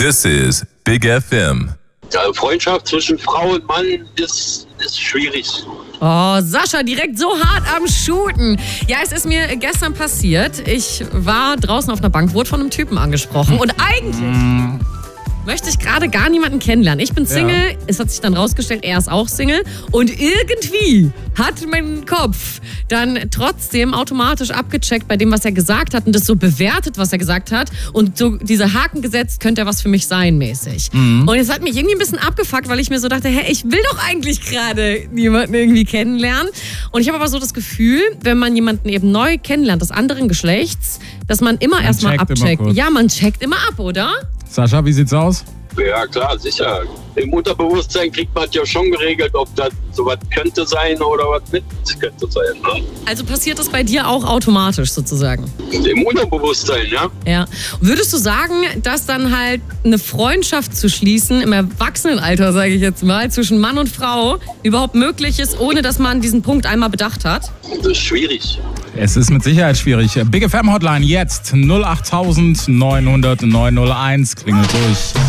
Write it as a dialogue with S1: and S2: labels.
S1: This is Big FM.
S2: Ja, Freundschaft zwischen Frau und Mann ist schwierig.
S3: Oh, Sascha, direkt so hart am Shooten. Ja, es ist mir gestern passiert. Ich war draußen auf einer Bank, wurde von einem Typen angesprochen. Und eigentlich möchte ich gerade gar niemanden kennenlernen. Ich bin Single, Es hat sich dann rausgestellt, er ist auch Single. Und irgendwie hat mein Kopf dann trotzdem automatisch abgecheckt bei dem, was er gesagt hat und das so bewertet, was er gesagt hat. Und so diese Haken gesetzt, könnte er was für mich sein mäßig. Und es hat mich irgendwie ein bisschen abgefuckt, weil ich mir so dachte, hey, ich will doch eigentlich gerade niemanden irgendwie kennenlernen. Und ich habe aber so das Gefühl, wenn man jemanden eben neu kennenlernt, des anderen Geschlechts, dass man immer erstmal abcheckt. Ja, man checkt immer ab, oder?
S4: Sascha, wie sieht's aus?
S2: Ja, klar, sicher. Im Unterbewusstsein kriegt man ja schon geregelt, ob das sowas könnte sein oder was nicht könnte sein. Ne?
S3: Also passiert das bei dir auch automatisch sozusagen?
S2: Im Unterbewusstsein, ja.
S3: Ja. Würdest du sagen, dass dann halt eine Freundschaft zu schließen im Erwachsenenalter, sage ich jetzt mal, zwischen Mann und Frau überhaupt möglich ist, ohne dass man diesen Punkt einmal bedacht hat?
S2: Das ist schwierig.
S4: Es ist mit Sicherheit schwierig. Big FM Hotline jetzt 08900 901 klingelt durch.